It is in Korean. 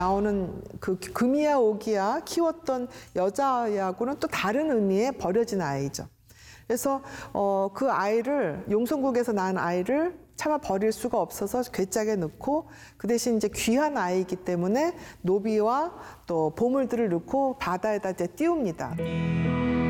나오는 그 금이야 오기야 키웠던 여자아이하고는 또 다른 의미의 버려진 아이죠. 그래서 그 아이를 용성국에서 낳은 아이를 차마 버릴 수가 없어서 괴짝에 넣고 그 대신 이제 귀한 아이이기 때문에 노비와 또 보물들을 넣고 바다에다 이제 띄웁니다.